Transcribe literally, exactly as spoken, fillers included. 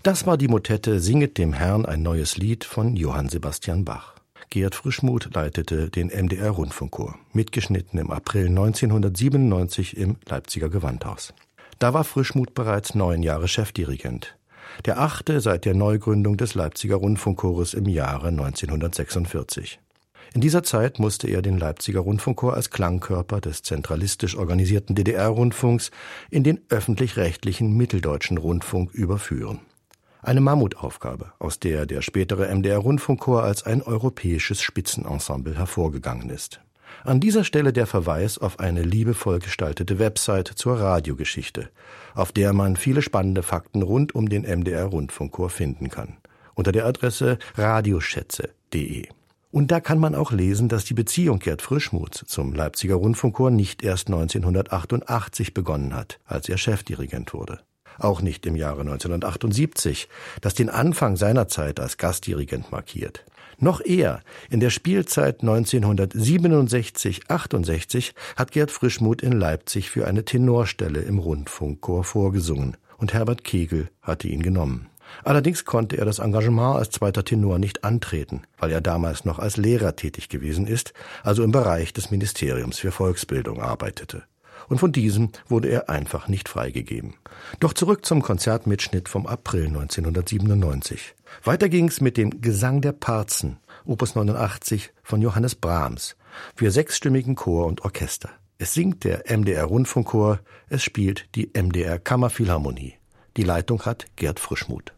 Das war die Motette Singet dem Herrn ein neues Lied von Johann Sebastian Bach. Gerd Frischmuth leitete den M D R-Rundfunkchor, mitgeschnitten im April neunzehnhundertsiebenundneunzig im Leipziger Gewandhaus. Da war Frischmuth bereits neun Jahre Chefdirigent. Der achte seit der Neugründung des Leipziger Rundfunkchores im Jahre neunzehnhundertsechsundvierzig. In dieser Zeit musste er den Leipziger Rundfunkchor als Klangkörper des zentralistisch organisierten D D R-Rundfunks in den öffentlich-rechtlichen Mitteldeutschen Rundfunk überführen. Eine Mammutaufgabe, aus der der spätere M D R-Rundfunkchor als ein europäisches Spitzenensemble hervorgegangen ist. An dieser Stelle der Verweis auf eine liebevoll gestaltete Website zur Radiogeschichte, auf der man viele spannende Fakten rund um den M D R-Rundfunkchor finden kann, unter der Adresse radioschätze punkt de. Und da kann man auch lesen, dass die Beziehung Gerd Frischmuths zum Leipziger Rundfunkchor nicht erst neunzehnhundertachtundachtzig begonnen hat, als er Chefdirigent wurde. Auch nicht im Jahre neunzehnhundertachtundsiebzig, das den Anfang seiner Zeit als Gastdirigent markiert. Noch eher, in der Spielzeit neunzehnhundertsiebenundsechzig achtundsechzig, hat Gerd Frischmuth in Leipzig für eine Tenorstelle im Rundfunkchor vorgesungen und Herbert Kegel hatte ihn genommen. Allerdings konnte er das Engagement als zweiter Tenor nicht antreten, weil er damals noch als Lehrer tätig gewesen ist, also im Bereich des Ministeriums für Volksbildung arbeitete. Und von diesem wurde er einfach nicht freigegeben. Doch zurück zum Konzertmitschnitt vom April neunzehnhundertsiebenundneunzig. Weiter ging's mit dem Gesang der Parzen, Opus neunundachtzig von Johannes Brahms, für sechsstimmigen Chor und Orchester. Es singt der M D R-Rundfunkchor, es spielt die M D R-Kammerphilharmonie. Die Leitung hat Gerd Frischmuth.